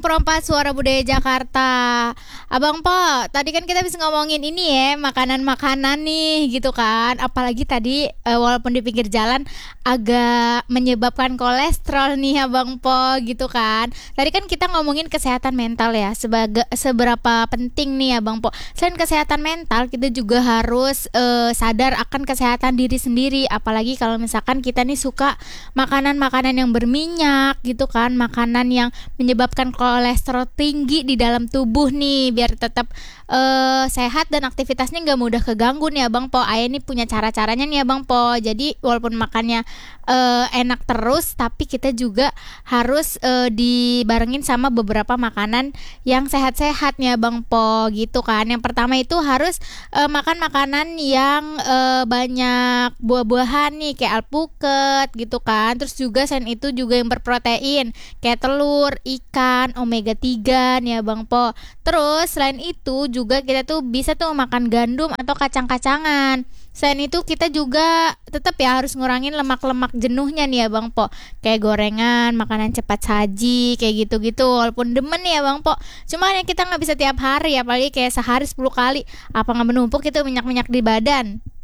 perompak suara budaya Jakarta. Abang Po, tadi kan kita bisa ngomongin ini ya, makanan-makanan nih gitu kan. Apalagi tadi walaupun di pinggir jalan agak menyebabkan kolesterol nih Abang Po gitu kan. Tadi kan kita ngomongin kesehatan mental ya, sebagai seberapa penting nih Abang Po. Selain kesehatan mental, kita juga harus sadar akan kesehatan diri sendiri. Apalagi kalau misalkan kita nih suka makanan-makanan yang berminyak gitu kan, makanan yang menyebabkan kolesterol tinggi di dalam tubuh nih, biar tetap sehat dan aktivitasnya nggak mudah keganggu nih Abang Po. Ayah nih punya cara-caranya nih Abang Po. Jadi walaupun makannya enak terus, tapi kita juga harus dibarengin sama beberapa makanan yang sehat-sehat nih Abang Po gitu kan. Yang pertama itu harus makan makanan yang banyak buah-buahan nih, kayak alpukat gitu kan. Terus juga selain itu juga yang berprotein kayak telur, ikan, omega 3 nih ya Bang Po. Terus selain itu juga kita tuh bisa tuh makan gandum atau kacang-kacangan. Selain itu kita juga tetap ya harus ngurangin lemak-lemak jenuhnya nih ya Bang Po. Kayak gorengan, makanan cepat saji, kayak gitu-gitu. Walaupun demen nih ya Bang Po, cuma ya kita nggak bisa tiap hari, apalagi kayak sehari 10 kali. Apa nggak menumpuk itu minyak-minyak di badan?